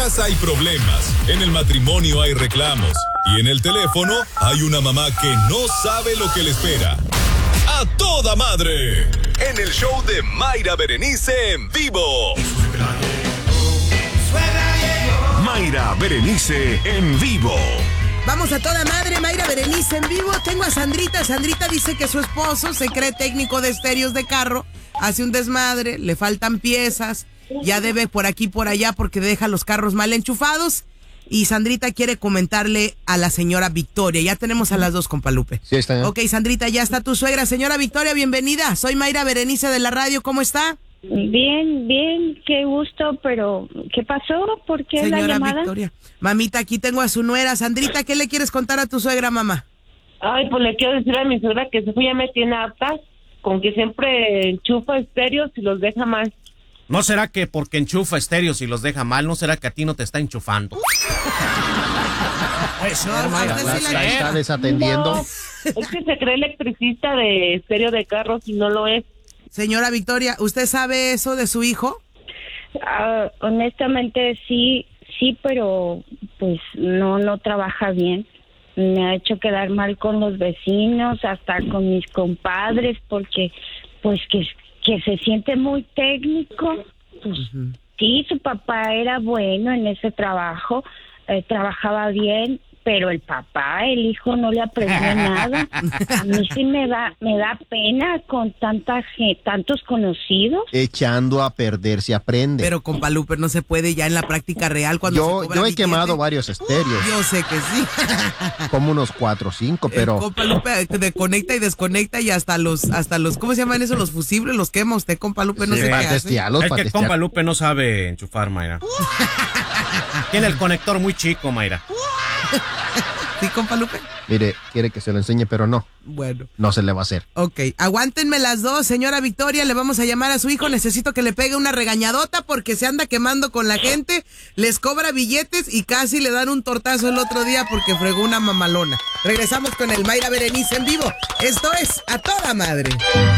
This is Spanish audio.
casa hay problemas, en el matrimonio hay reclamos y en el teléfono hay una mamá que no sabe lo que le espera. ¡A toda madre! En el show de Mayra Berenice en vivo. Mayra Berenice en vivo. Vamos a toda madre, Mayra Berenice en vivo. Tengo a Sandrita. Sandrita dice que su esposo se cree técnico de estéreos de carro, hace un desmadre, le faltan piezas, ya debe por aquí por allá porque deja los carros mal enchufados. Y Sandrita quiere comentarle a la señora Victoria. Ya tenemos a las dos, compa Lupe. Sí, está bien. Ok, Sandrita, ya está tu suegra. Señora Victoria, bienvenida. Soy Mayra Berenice de la radio. ¿Cómo está? Bien, qué gusto, pero ¿qué pasó? ¿Por qué Señora la llamada? Victoria. Mamita, aquí tengo a su nuera. Sandrita, ¿qué le quieres contar a tu suegra, mamá? Ay, pues le quiero decir a mi suegra que ya me tiene harta con que siempre enchufa estéreos y los deja mal. ¿No será que porque enchufa estéreos y los deja mal, no será que a ti no te está enchufando? Está desatendiendo. No, es que se cree electricista de estéreo de carros y no lo es. Señora Victoria, ¿usted sabe eso de su hijo? Honestamente sí, pero pues no trabaja bien. Me ha hecho quedar mal con los vecinos, hasta con mis compadres, porque pues que se siente muy técnico. Pues sí, su papá era bueno en ese trabajo, trabajaba bien, pero el hijo no le aprendió nada. A mí sí me da pena con tantos conocidos. Echando a perder se aprende. Pero, compa Lupe, no se puede ya en la práctica real cuando yo he quemado varios estéreos. Yo sé que sí. Como unos 4 o 5, pero... Compa Lupe conecta y desconecta y hasta los, ¿cómo se llaman eso? Los fusibles los quema usted, compa Lupe, no sé qué hace. Es que compa Lupe no sabe enchufar, Mayra. Tiene el conector muy chico, Mayra. ¿Sí, compa Lupe? Mire, quiere que se lo enseñe, pero no. Bueno. No se le va a hacer. Ok, aguántenme las dos, señora Victoria, le vamos a llamar a su hijo, necesito que le pegue una regañadota porque se anda quemando con la gente, les cobra billetes y casi le dan un tortazo el otro día porque fregó una mamalona. Regresamos con el Mayra Berenice en vivo. Esto es A Toda Madre.